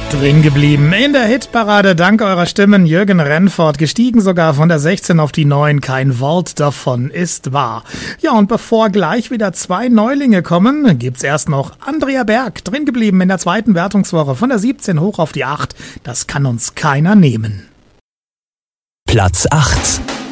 Drin geblieben in der Hitparade dank eurer Stimmen. Jürgen Rennfort, gestiegen sogar von der 16 auf die 9. Kein Wort davon ist wahr. Ja, und bevor gleich wieder 2 Neulinge kommen, gibt's erst noch Andrea Berg, drin geblieben in der 2. Wertungswoche von der 17 hoch auf die 8. Das kann uns keiner nehmen. Platz 8.